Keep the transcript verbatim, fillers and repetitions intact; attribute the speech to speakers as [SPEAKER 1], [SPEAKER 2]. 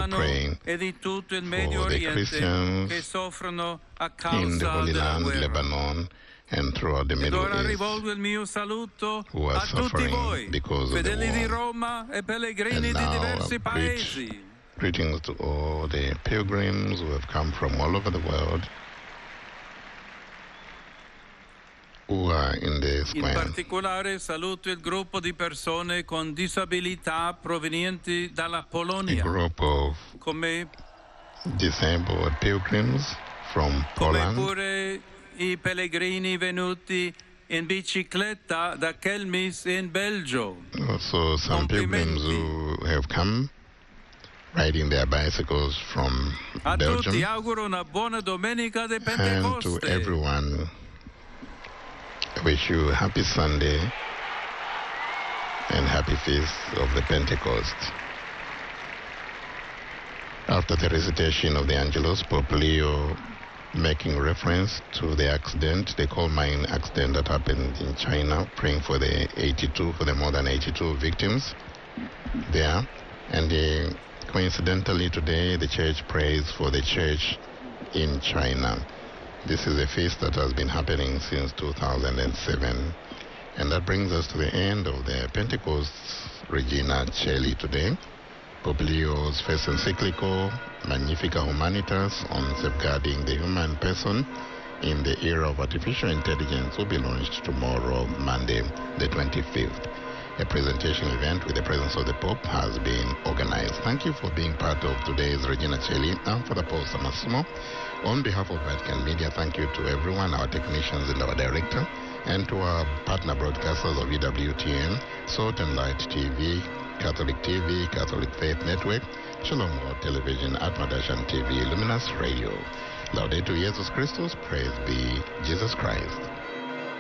[SPEAKER 1] Libano
[SPEAKER 2] praying
[SPEAKER 1] e di tutto il
[SPEAKER 2] for
[SPEAKER 1] Medio
[SPEAKER 2] the
[SPEAKER 1] Oriente
[SPEAKER 2] Christians
[SPEAKER 1] che soffrono a
[SPEAKER 2] in the
[SPEAKER 1] causa
[SPEAKER 2] Holy
[SPEAKER 1] della
[SPEAKER 2] Land,
[SPEAKER 1] guerra.
[SPEAKER 2] Lebanon, and throughout the
[SPEAKER 1] Ed
[SPEAKER 2] Middle
[SPEAKER 1] ora
[SPEAKER 2] East,
[SPEAKER 1] rivolgo il mio saluto
[SPEAKER 2] who are
[SPEAKER 1] a tutti
[SPEAKER 2] suffering
[SPEAKER 1] voi,
[SPEAKER 2] because of the
[SPEAKER 1] fedeli di
[SPEAKER 2] war.
[SPEAKER 1] Roma e pellegrini
[SPEAKER 2] And
[SPEAKER 1] di
[SPEAKER 2] now,
[SPEAKER 1] diversi
[SPEAKER 2] a great
[SPEAKER 1] paesi.
[SPEAKER 2] greetings to all the pilgrims who have come from all over the world, who are in the
[SPEAKER 1] In
[SPEAKER 2] square.
[SPEAKER 1] particolare saluto il gruppo di persone con disabilità provenienti dalla
[SPEAKER 2] A
[SPEAKER 1] Polonia,
[SPEAKER 2] group of
[SPEAKER 1] come,
[SPEAKER 2] disabled pilgrims from
[SPEAKER 1] come
[SPEAKER 2] Poland,
[SPEAKER 1] pure i pellegrini venuti in bicicletta da Kelmis in Belgio.
[SPEAKER 2] also some pilgrims who have come riding their bicycles from
[SPEAKER 1] A
[SPEAKER 2] Belgium.
[SPEAKER 1] tutti auguro una buona domenica di
[SPEAKER 2] And to
[SPEAKER 1] Pentecoste.
[SPEAKER 2] everyone, I wish you a happy Sunday and happy feast of the Pentecost. After the recitation of the Angelus, Pope Leo, making reference to the accident, the coal mine accident that happened in China, praying for the eighty-two, for the more than eighty-two victims there. And uh, coincidentally today, the church prays for the church in China. This is a feast that has been happening since two thousand seven. And that brings us to the end of the Pentecost Regina Coeli today. Pope Leo's first encyclical, Magnificat Humanitas, on safeguarding the human person in the era of artificial intelligence will be launched tomorrow, Monday, the twenty-fifth. A presentation event with the presence of the Pope has been organized. Thank you for being part of today's Regina Coeli. And for the Pope Massimo, on behalf of Vatican Media, thank you to everyone, our technicians and our director, and to our partner broadcasters of E W T N, Salt and Light T V, Catholic T V, Catholic Faith Network, Shalom World Television, Atmadashan T V, Luminous Radio. Laudetur Jesus Christus, praise be Jesus Christ.